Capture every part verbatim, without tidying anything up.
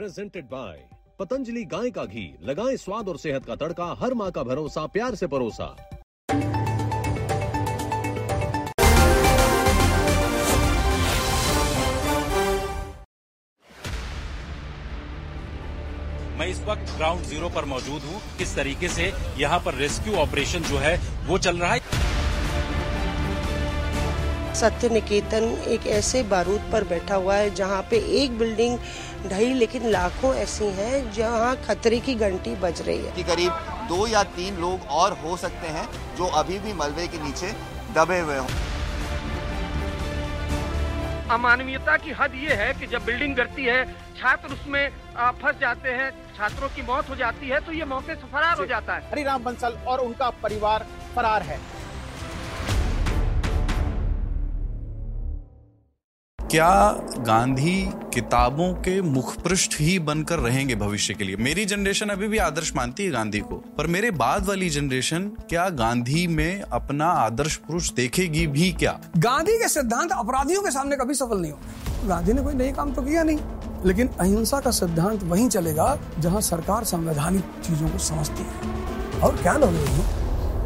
Presented by Patanjali गाय का घी। लगाएं स्वाद और सेहत का तड़का। हर माँ का भरोसा, प्यार से परोसा। मैं इस वक्त ग्राउंड जीरो पर मौजूद हूँ। किस तरीके से यहाँ पर रेस्क्यू ऑपरेशन जो है वो चल रहा है। सत्य निकेतन एक ऐसे बारूद पर बैठा हुआ है जहाँ पे एक बिल्डिंग ढही, लेकिन लाखों ऐसी हैं जहाँ खतरे की घंटी बज रही है कि करीब दो या तीन लोग और हो सकते हैं जो अभी भी मलबे के नीचे दबे हुए हों। अमानवीयता की हद ये है कि जब बिल्डिंग गिरती है, छात्र उसमें फंस जाते हैं, छात्रों की मौत हो जाती है, तो ये मौके से फरार हो जाता है। हरिराम बंसल और उनका परिवार फरार है। क्या गांधी किताबों के मुखपृष्ठ ही बनकर रहेंगे भविष्य के लिए? मेरी जनरेशन अभी भी आदर्श मानती है गांधी को, पर मेरे बाद वाली जनरेशन क्या गांधी में अपना आदर्श पुरुष देखेगी भी क्या? गांधी के सिद्धांत अपराधियों के सामने कभी सफल नहीं होंगे। गांधी ने कोई नई काम तो किया नहीं, लेकिन अहिंसा का सिद्धांत वहीं चलेगा जहां सरकार संवैधानिक चीजों को समझती है। और क्या लोग हैं?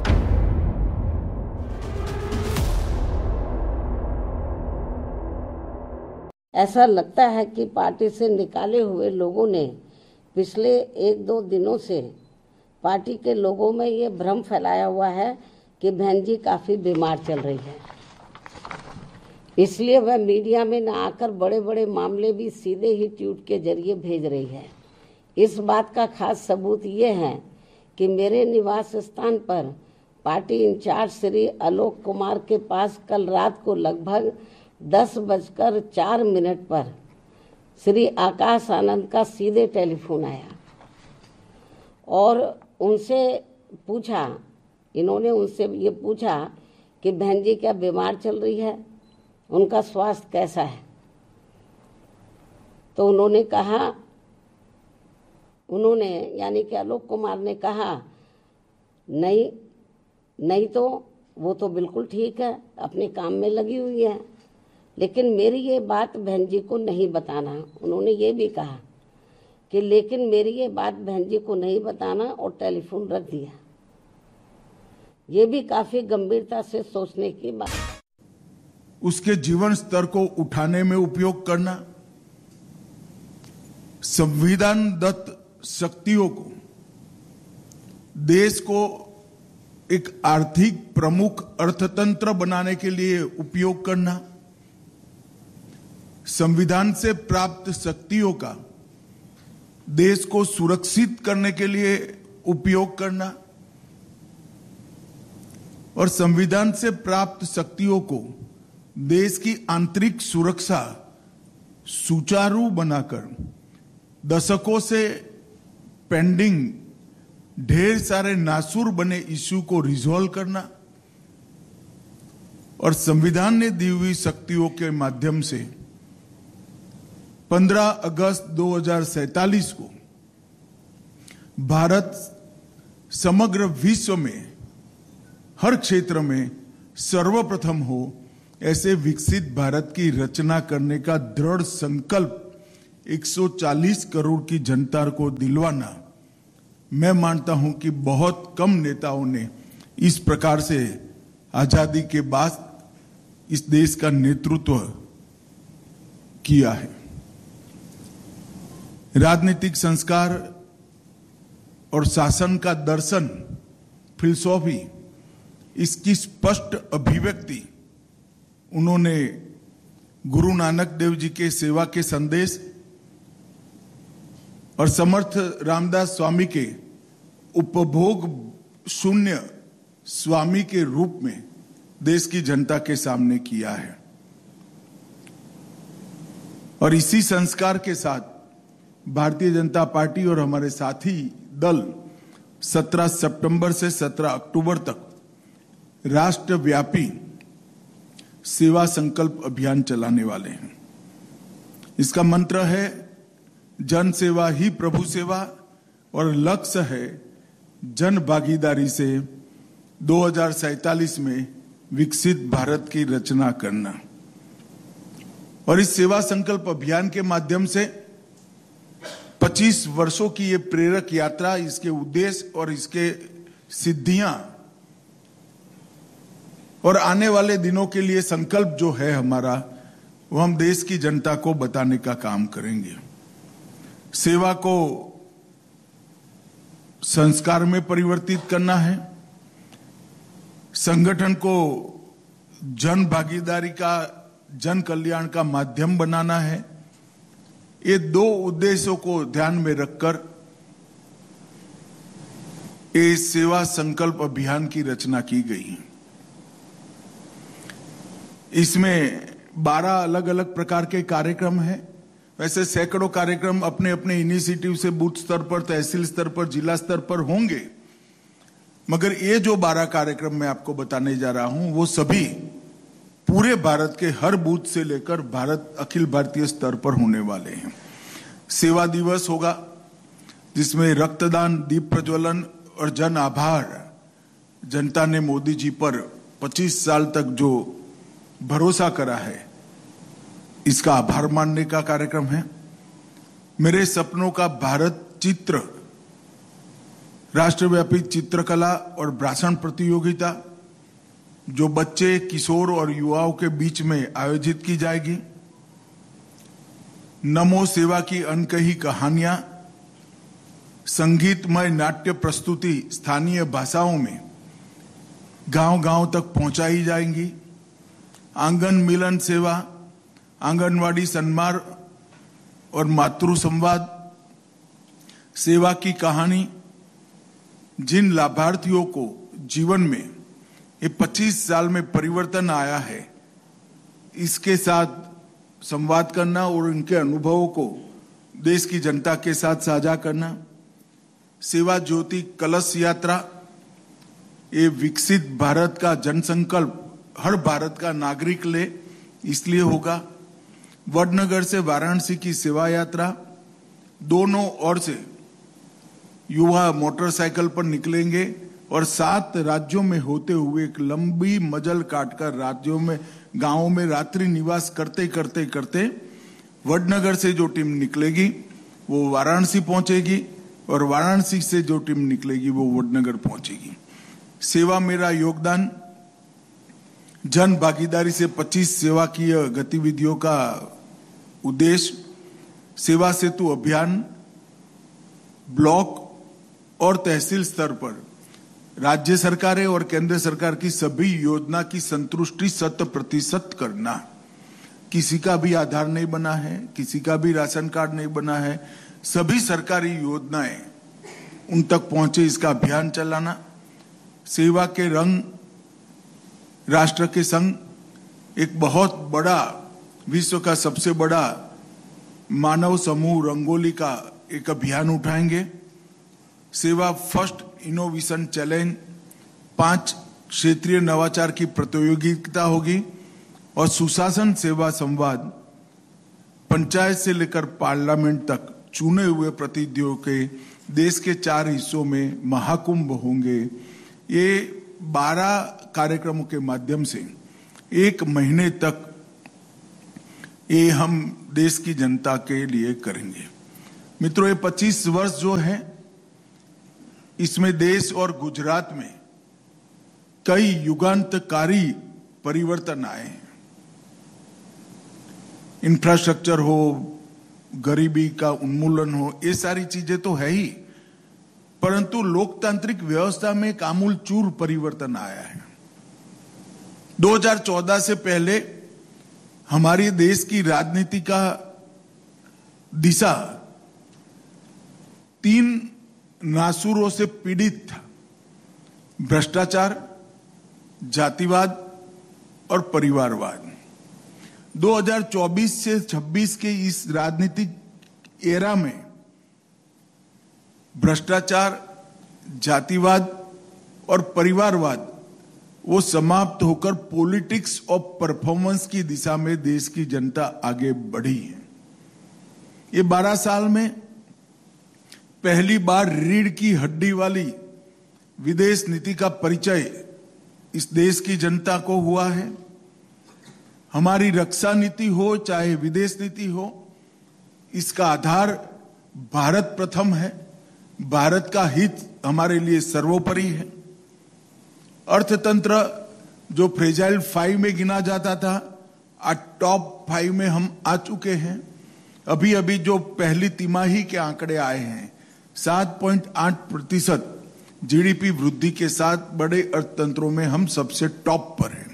ऐसा लगता है कि पार्टी से निकाले हुए लोगों ने पिछले एक दो दिनों से पार्टी के लोगों में ये भ्रम फैलाया हुआ है कि बहन जी काफी बीमार चल रही है, इसलिए वह मीडिया में न आकर बड़े बड़े मामले भी सीधे ही ट्वीट के जरिए भेज रही है। इस बात का खास सबूत ये है कि मेरे निवास स्थान पर पार्टी इंचार्ज श्री आलोक कुमार के पास कल रात को लगभग दस बजकर चार मिनट पर श्री आकाश आनंद का सीधे टेलीफोन आया और उनसे पूछा, इन्होंने उनसे ये पूछा कि बहन जी क्या बीमार चल रही है, उनका स्वास्थ्य कैसा है। तो उन्होंने कहा, उन्होंने यानी कि आलोक कुमार ने कहा, नहीं नहीं तो वो तो बिल्कुल ठीक है, अपने काम में लगी हुई है, लेकिन मेरी ये बात बहन जी को नहीं बताना। उन्होंने ये भी कहा कि लेकिन मेरी ये बात बहन जी को नहीं बताना, और टेलीफोन रख दिया। ये भी काफी गंभीरता से सोचने की बात। उसके जीवन स्तर को उठाने में उपयोग करना, संविधान दत्त शक्तियों को देश को एक आर्थिक प्रमुख अर्थतंत्र बनाने के लिए उपयोग करना, संविधान से प्राप्त शक्तियों का देश को सुरक्षित करने के लिए उपयोग करना और संविधान से प्राप्त शक्तियों को देश की आंतरिक सुरक्षा सुचारू बनाकर दशकों से पेंडिंग ढेर सारे नासूर बने इश्यू को रिजॉल्व करना और संविधान ने दी हुई शक्तियों के माध्यम से पंद्रह अगस्त दो हजार सैतालीस को भारत समग्र विश्व में हर क्षेत्र में सर्वप्रथम हो ऐसे विकसित भारत की रचना करने का दृढ़ संकल्प एक सौ चालीस करोड़ की जनता को दिलवाना, मैं मानता हूं कि बहुत कम नेताओं ने इस प्रकार से आजादी के बाद इस देश का नेतृत्व किया है। राजनीतिक संस्कार और शासन का दर्शन, फिलॉसफी, इसकी स्पष्ट अभिव्यक्ति उन्होंने गुरु नानक देव जी के सेवा के संदेश और समर्थ रामदास स्वामी के उपभोग शून्य स्वामी के रूप में देश की जनता के सामने किया है। और इसी संस्कार के साथ भारतीय जनता पार्टी और हमारे साथी दल सत्रह सितंबर से सत्रह अक्टूबर तक राष्ट्रव्यापी सेवा संकल्प अभियान चलाने वाले हैं। इसका मंत्र है जन सेवा ही प्रभु सेवा और लक्ष्य है जन भागीदारी से दो हजार सैतालीस में विकसित भारत की रचना करना। और इस सेवा संकल्प अभियान के माध्यम से पच्चीस वर्षों की ये प्रेरक यात्रा, इसके उद्देश्य और इसके सिद्धियां और आने वाले दिनों के लिए संकल्प जो है हमारा, वो हम देश की जनता को बताने का काम करेंगे। सेवा को संस्कार में परिवर्तित करना है, संगठन को जन भागीदारी का, जन कल्याण का माध्यम बनाना है। ये दो उद्देश्यों को ध्यान में रखकर ये सेवा संकल्प अभियान की रचना की गई है। इसमें बारह अलग अलग प्रकार के कार्यक्रम हैं। वैसे सैकड़ों कार्यक्रम अपने अपने इनिशिएटिव से बूथ स्तर पर, तहसील स्तर पर, जिला स्तर पर होंगे, मगर ये जो बारह कार्यक्रम मैं आपको बताने जा रहा हूं, वो सभी पूरे भारत के हर बूथ से लेकर भारत अखिल भारतीय स्तर पर होने वाले हैं। सेवा दिवस होगा, जिसमें रक्तदान, दीप प्रज्वलन और जन आभार, जनता ने मोदी जी पर पच्चीस साल तक जो भरोसा करा है, इसका आभार मानने का कार्यक्रम है। मेरे सपनों का भारत चित्र, राष्ट्रव्यापी चित्रकला और भाषण प्रतियोगिता, जो बच्चे, किशोर और युवाओं के बीच में आयोजित की जाएगी। नमो सेवा की अनकही कहानियां, संगीतमय नाट्य प्रस्तुति स्थानीय भाषाओं में गांव गांव तक पहुंचाई जाएंगी। आंगन मिलन सेवा, आंगनवाड़ी सन्मार्ग और मातृ संवाद, सेवा की कहानी, जिन लाभार्थियों को जीवन में ये पच्चीस साल में परिवर्तन आया है, इसके साथ संवाद करना और उनके अनुभवों को देश की जनता के साथ साझा करना। सेवा ज्योति कलश यात्रा, ये विकसित भारत का जनसंकल्प हर भारत का नागरिक ले, इसलिए होगा। वडनगर से वाराणसी की सेवा यात्रा, दोनों ओर से युवा मोटरसाइकिल पर निकलेंगे और सात राज्यों में होते हुए एक लंबी मजल काटकर राज्यों में, गांवों में रात्रि निवास करते करते करते वडनगर से जो टीम निकलेगी वो वाराणसी पहुंचेगी और वाराणसी से जो टीम निकलेगी वो वडनगर पहुंचेगी। सेवा मेरा योगदान, जन भागीदारी से पच्चीस सेवा की गतिविधियों का उद्देश्य, सेवा सेतु अभियान ब्लॉक और तहसील स्तर पर राज्य सरकारें और केंद्र सरकार की सभी योजना की संतुष्टि शत प्रतिशत करना। किसी का भी आधार नहीं बना है, किसी का भी राशन कार्ड नहीं बना है, सभी सरकारी योजनाएं उन तक पहुंचे, इसका अभियान चलाना। सेवा के रंग, राष्ट्र के संग, एक बहुत बड़ा, विश्व का सबसे बड़ा मानव समूह रंगोली का एक अभियान उठाएंगे। सेवा फर्स्ट इनोवेशन चैलेंज, पांच क्षेत्रीय नवाचार की प्रतियोगिता होगी और सुशासन सेवा संवाद, पंचायत से लेकर पार्लियामेंट तक चुने हुए प्रतिनिधियों के देश के चार हिस्सों में महाकुंभ होंगे। ये बारह कार्यक्रमों के माध्यम से एक महीने तक ये हम देश की जनता के लिए करेंगे। मित्रों, ये पच्चीस वर्ष जो है, इसमें देश और गुजरात में कई युगांतकारी परिवर्तन आए हैं। इंफ्रास्ट्रक्चर हो, गरीबी का उन्मूलन हो, ये सारी चीजें तो है ही, परंतु लोकतांत्रिक व्यवस्था में एक आमूलचूर परिवर्तन आया है। दो हज़ार चौदह से पहले हमारे देश की राजनीति का दिशा तीन नासूरों से पीड़ित था: भ्रष्टाचार, जातिवाद और परिवारवाद। दो हज़ार चौबीस से छब्बीस के इस राजनीतिक एरा में भ्रष्टाचार, जातिवाद और परिवारवाद वो समाप्त होकर पॉलिटिक्स ऑफ परफॉर्मेंस की दिशा में देश की जनता आगे बढ़ी है। ये बारह साल में पहली बार रीढ़ की हड्डी वाली विदेश नीति का परिचय इस देश की जनता को हुआ है। हमारी रक्षा नीति हो चाहे विदेश नीति हो, इसका आधार भारत प्रथम है, भारत का हित हमारे लिए सर्वोपरि है। अर्थतंत्र जो फ्रेजाइल फाइव में गिना जाता था, आज टॉप फाइव में हम आ चुके हैं। अभी अभी जो पहली तिमाही के आंकड़े आए हैं, सात पॉइंट आठ प्रतिशत जीडीपी वृद्धि के साथ बड़े अर्थतंत्रों में हम सबसे टॉप पर हैं।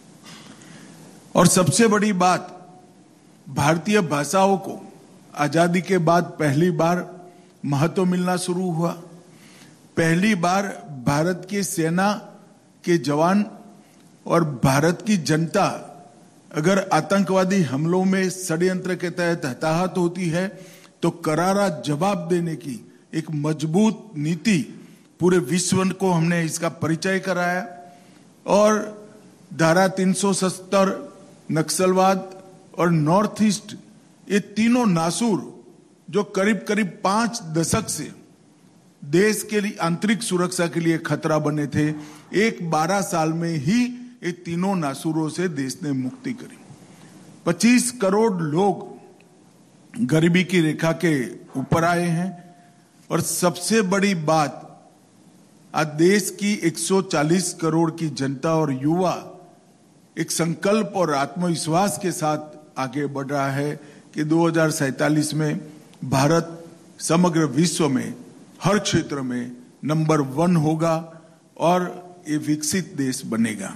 और सबसे बड़ी बात, भारतीय भाषाओं को आजादी के बाद पहली बार महत्व मिलना शुरू हुआ। पहली बार भारत की सेना के जवान और भारत की जनता अगर आतंकवादी हमलों में षड्यंत्र के तहत हताहत होती है तो करारा जवाब देने की एक मजबूत नीति पूरे विश्व को हमने इसका परिचय कराया। और धारा तीन सौ सत्तर, नक्सलवाद और नॉर्थ ईस्ट, ये तीनों नासूर जो करीब करीब पांच दशक से देश के लिए आंतरिक सुरक्षा के लिए खतरा बने थे, एक बारह साल में ही ये तीनों नासूरों से देश ने मुक्ति करी। पच्चीस करोड़ लोग गरीबी की रेखा के ऊपर आए हैं। और सबसे बड़ी बात, आज देश की एक सौ चालीस करोड़ की जनता और युवा एक संकल्प और आत्मविश्वास के साथ आगे बढ़ रहा है कि दो हज़ार सैंतालीस में भारत समग्र विश्व में हर क्षेत्र में नंबर वन होगा और ये विकसित देश बनेगा।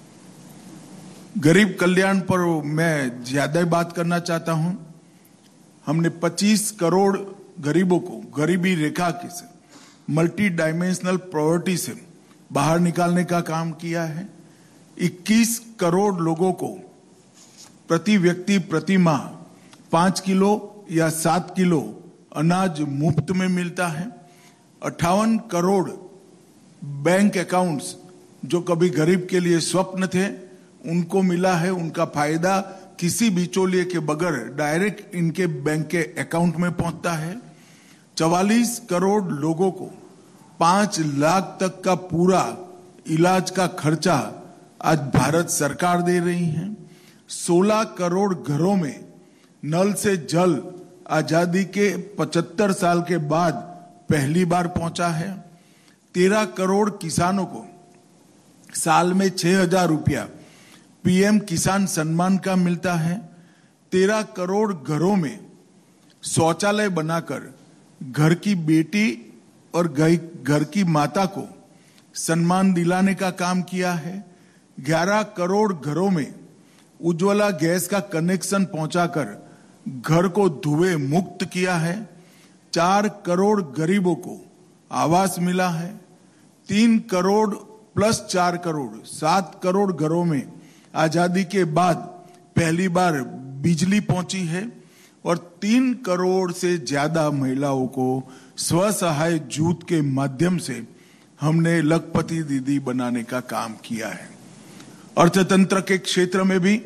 गरीब कल्याण पर मैं ज्यादा बात करना चाहता हूं। हमने पच्चीस करोड़ गरीबों को गरीबी रेखा के से, मल्टी डायमेंशनल पॉवर्टी से बाहर निकालने का काम किया है। इक्कीस करोड़ लोगों को प्रति व्यक्ति प्रति माह पांच किलो या सात किलो अनाज मुफ्त में मिलता है। अट्ठावन करोड़ बैंक अकाउंट्स जो कभी गरीब के लिए स्वप्न थे, उनको मिला है। उनका फायदा किसी बिचौलिए के बगैर डायरेक्ट इनके बैंक के अकाउंट में पहुंचता है। चवालीस करोड़ लोगों को पांच लाख तक का पूरा इलाज का खर्चा आज भारत सरकार दे रही है। सोलह करोड़ घरों में नल से जल आजादी के पचहत्तर साल के बाद पहली बार पहुंचा है। तेरह करोड़ किसानों को साल में छह हजार रुपया पीएम किसान सम्मान का मिलता है। तेरह करोड़ घरों में शौचालय बनाकर घर की बेटी और घर की माता को सम्मान दिलाने का काम किया है। ग्यारह करोड़ घरों में उज्ज्वला गैस का कनेक्शन पहुंचाकर घर को धुएं मुक्त किया है। चार करोड़ गरीबों को आवास मिला है। तीन करोड़ प्लस चार करोड़ सात करोड़ घरों में आजादी के बाद पहली बार बिजली पहुंची है। और तीन करोड़ से ज्यादा महिलाओं को स्व सहाय जूथ के माध्यम से हमने लखपति दीदी बनाने का काम किया है। अर्थतंत्र के क्षेत्र में भी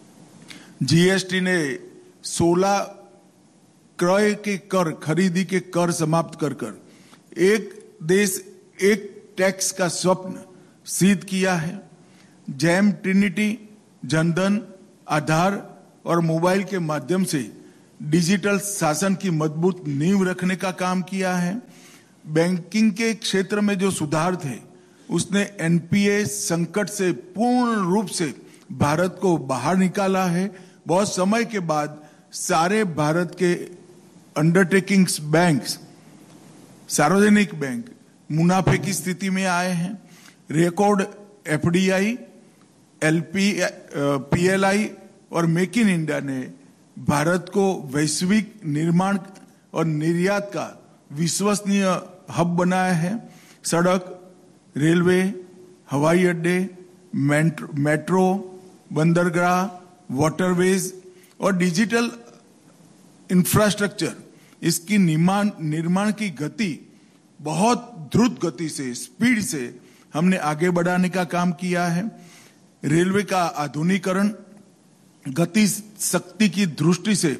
जीएसटी ने सोलह क्रय के कर, खरीदी के कर समाप्त कर कर एक देश एक टैक्स का स्वप्न सिद्ध किया है। जैम ट्रिनिटी, जनधन, आधार और मोबाइल के माध्यम से डिजिटल शासन की मजबूत नींव रखने का काम किया है। बैंकिंग के क्षेत्र में जो सुधार थे, उसने एनपीए संकट से पूर्ण रूप से भारत को बाहर निकाला है। बहुत समय के बाद सारे भारत के अंडरटेकिंग्स बैंक्स, सार्वजनिक बैंक मुनाफे की स्थिति में आए हैं। रिकॉर्ड एफडीआई, एलपी, पीएलआई और मेक इन इंडिया ने भारत को वैश्विक निर्माण और निर्यात का विश्वसनीय हब बनाया है। सड़क, रेलवे, हवाई अड्डे, मेट्रो, बंदरगाह, वाटरवेज और डिजिटल इंफ्रास्ट्रक्चर, इसकी निर्माण निर्माण की गति बहुत द्रुत गति से, स्पीड से हमने आगे बढ़ाने का काम किया है। रेलवे का आधुनिकीकरण, गति शक्ति की दृष्टि से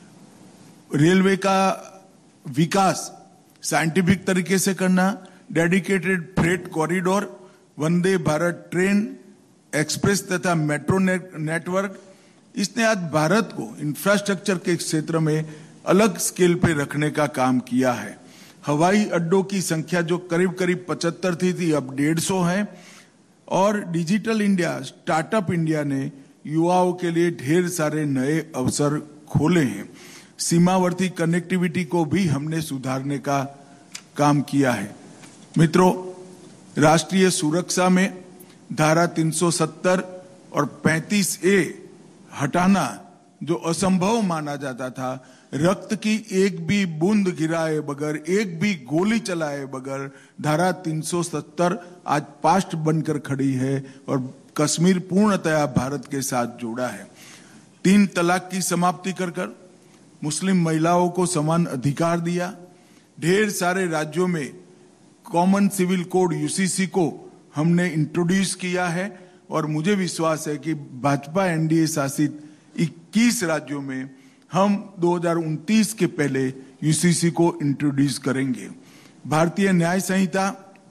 रेलवे का विकास साइंटिफिक तरीके से करना, dedicated freight corridor, Vande Bharat train, express तथा मेट्रो नेटवर्क, इसने आज भारत को इंफ्रास्ट्रक्चर के क्षेत्र में अलग स्केल पे रखने का काम किया है। हवाई अड्डों की संख्या जो करीब करीब पचहत्तर थी थी अब डेढ़ सौ है। और डिजिटल इंडिया, स्टार्टअप इंडिया ने युवाओं के लिए ढेर सारे नए अवसर खोले हैं। सीमावर्ती कनेक्टिविटी को भी हमने सुधारने का काम किया है। मित्रों, राष्ट्रीय सुरक्षा में धारा तीन सौ सत्तर और पैंतीस ए हटाना जो असंभव माना जाता था, रक्त की एक भी बूंद गिराए बगैर, एक भी गोली चलाए बगैर धारा तीन सौ सत्तर आज पास्ट बनकर खड़ी है और कश्मीर पूर्णतया भारत के साथ जुड़ा है। तीन तलाक की समाप्ति कर कर मुस्लिम महिलाओं को समान अधिकार दिया। ढेर सारे राज्यों में कॉमन सिविल कोड यूसीसी को हमने इंट्रोड्यूस किया है और मुझे विश्वास है कि भाजपा एनडीए शासित इक्कीस राज्यों में हम दो हज़ार उनतीस के पहले यूसीसी को इंट्रोड्यूस करेंगे। भारतीय न्याय संहिता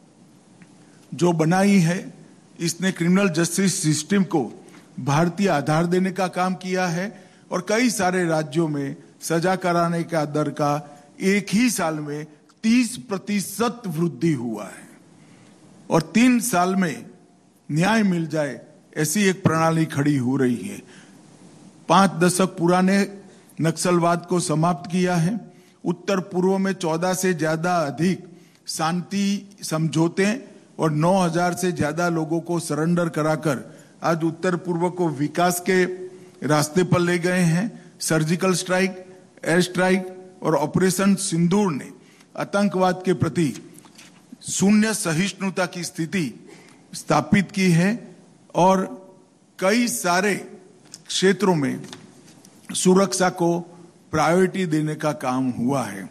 जो बनाई है, इसने क्रिमिनल जस्टिस सिस्टम को भारतीय आधार देने का काम किया है और कई सारे राज्यों में सजा कराने का दर का एक ही साल में तीस प्रतिशत वृद्धि हुआ है और तीन साल में न्याय मिल जाए ऐसी एक प्रणाली खड़ी हो रही है। पांच दशक पुराने नक्सलवाद को समाप्त किया है। उत्तर पूर्व में चौदह से ज्यादा अधिक शांति समझौते और नौ हजार से ज्यादा लोगों को सरेंडर कराकर आज उत्तर पूर्व को विकास के रास्ते पर ले गए हैं। सर्जिकल स्ट्राइक, एयर स्ट्राइक और ऑपरेशन सिंदूर ने आतंकवाद के प्रति शून्य सहिष्णुता की स्थिति स्थापित की है और कई सारे क्षेत्रों में सुरक्षा को प्रायोरिटी देने का काम हुआ है।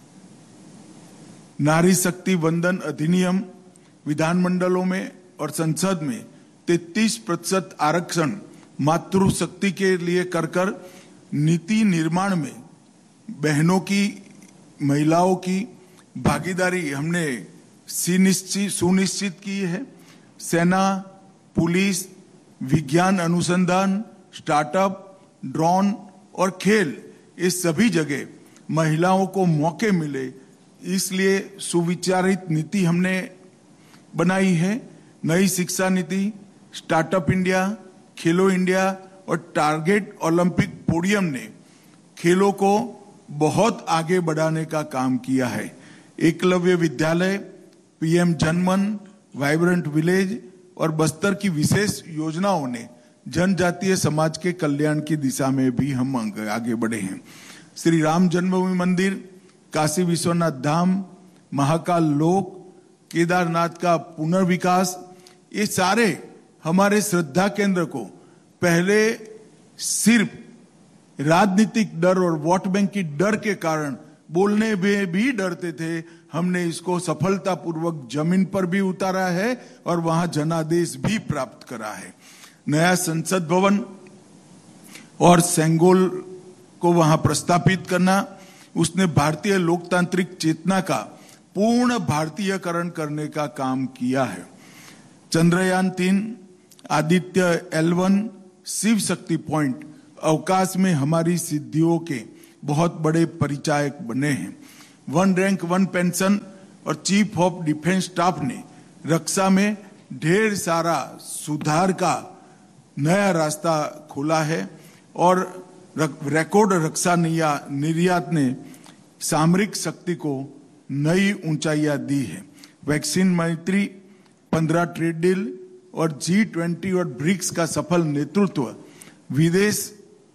नारी शक्ति वंदन अधिनियम विधानमंडलों में और संसद में तैंतीस प्रतिशत आरक्षण मातृशक्ति के लिए कर कर नीति निर्माण में बहनों की, महिलाओं की भागीदारी हमने सुनिश्चित की है। सेना, पुलिस, विज्ञान अनुसंधान, स्टार्टअप, ड्रोन और खेल, इस सभी जगह महिलाओं को मौके मिले, इसलिए सुविचारित नीति हमने बनाई है। नई शिक्षा नीति, स्टार्टअप इंडिया, खेलो इंडिया और टारगेट ओलंपिक पोडियम ने खेलों को बहुत आगे बढ़ाने का काम किया है। एकलव्य विद्यालय, पीएम जनमन, वाइब्रेंट विलेज और बस्तर की विशेष योजनाओं ने जनजातीय समाज के कल्याण की दिशा में भी हम आगे बढ़े हैं। श्री राम जन्मभूमि मंदिर, काशी विश्वनाथ धाम, महाकाल लोक, केदारनाथ का पुनर्विकास, ये सारे हमारे श्रद्धा केंद्र को पहले सिर्फ राजनीतिक डर और वोट बैंक की डर के कारण बोलने में भी डरते थे, हमने इसको सफलतापूर्वक जमीन पर भी उतारा है और वहां जनादेश भी प्राप्त करा है। नया संसद भवन और सेंगोल को वहां प्रस्तापित करना, उसने भारतीय लोकतांत्रिक चेतना का पूर्ण भारतीयकरण करने का काम किया है। चंद्रयान तीन, Aditya L one, Shiv Shakti point अवकाश में हमारी सिद्धियों के बहुत बड़े परिचायक बने हैं। वन रैंक वन पेंशन और चीफ ऑफ डिफेंस स्टाफ ने रक्षा में ढेर सारा सुधार का नया रास्ता खोला है और रिकॉर्ड रक्षा निर्यात ने सामरिक शक्ति को नई ऊंचाइयां दी है। वैक्सीन मैत्री, पंद्रह ट्रेड डील और जी ट्वेंटी और ब्रिक्स का सफल नेतृत्व विदेश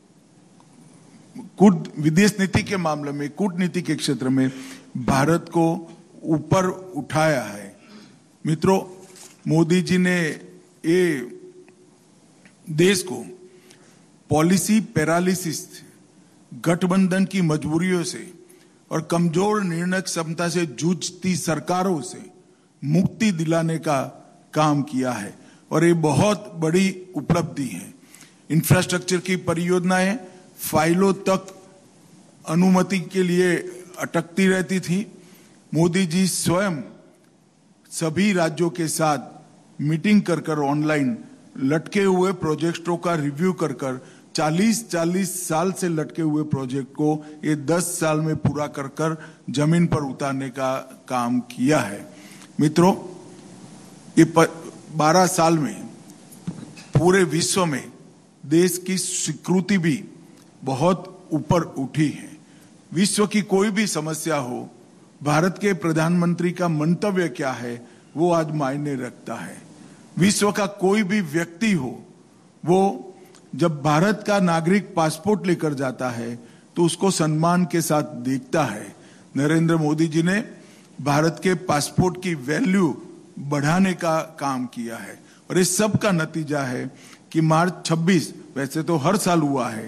कूट विदेश नीति के मामले में, कूटनीति के क्षेत्र में भारत को ऊपर उठाया है। मित्रों, मोदी जी ने ये देश को पॉलिसी पैरालिसिस, गठबंधन की मजबूरियों से और कमजोर निर्णय क्षमता से जूझती सरकारों से मुक्ति दिलाने का काम किया है और ये बहुत बड़ी उपलब्धि है। इंफ्रास्ट्रक्चर की परियोजनाएं फाइलों तक अनुमति के लिए अटकती रहती थी। मोदी जी स्वयं सभी राज्यों के साथ मीटिंग कर कर ऑनलाइन लटके हुए प्रोजेक्टों का रिव्यू कर कर चालीस चालीस साल से लटके हुए प्रोजेक्ट को ये दस साल में पूरा कर कर जमीन पर उतारने का काम किया है। मित्रों, ये बारह साल में पूरे विश्व में देश की स्वीकृति भी बहुत ऊपर उठी है। विश्व की कोई भी समस्या हो, भारत के प्रधानमंत्री का मंतव्य क्या है वो आज मायने रखता है। विश्व का कोई भी व्यक्ति हो, वो जब भारत का नागरिक पासपोर्ट लेकर जाता है तो उसको सम्मान के साथ देखता है। नरेंद्र मोदी जी ने भारत के पासपोर्ट की वैल्यू बढ़ाने का काम किया है और इस सब का नतीजा है कि मार्च छब्बीस, वैसे तो हर साल हुआ है,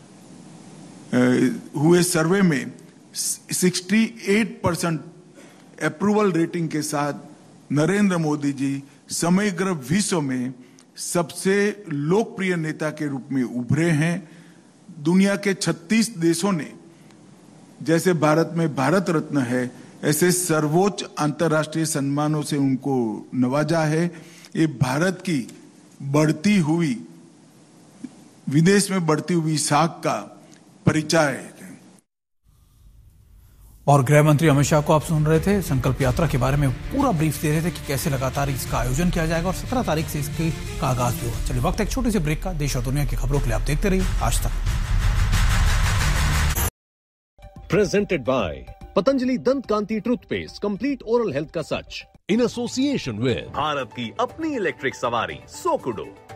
हुए सर्वे में अड़सठ परसेंट अप्रूवल रेटिंग के साथ नरेंद्र मोदी जी समग्र विश्व में सबसे लोकप्रिय नेता के रूप में उभरे हैं। दुनिया के छत्तीस देशों ने, जैसे भारत में भारत रत्न है, ऐसे सर्वोच्च अंतर्राष्ट्रीय सम्मानों से उनको नवाजा है। ये भारत की बढ़ती हुई, विदेश में बढ़ती हुई साख का परिचय है। और गृह मंत्री अमित शाह को आप सुन रहे थे, संकल्प यात्रा के बारे में पूरा ब्रीफ दे रहे थे कि कैसे लगातार इसका आयोजन किया जाएगा और सत्रह तारीख से इसके का आगाज भी होगा। चलिए वक्त एक छोटे से ब्रेक का। देश और दुनिया की खबरों के लिए आप देखते रहिए आज तक। प्रेजेंटेड बाय पतंजलि दंत कांति टूथपेस्ट, कंप्लीट ओरल हेल्थ का सच, इन एसोसिएशन विद भारत की अपनी इलेक्ट्रिक सवारी सोकुडो।